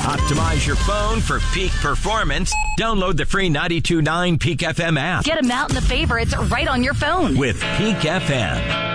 Optimize your phone for peak performance. Download the free 92.9 Peak FM app. Get them out in the favorites right on your phone. With Peak FM.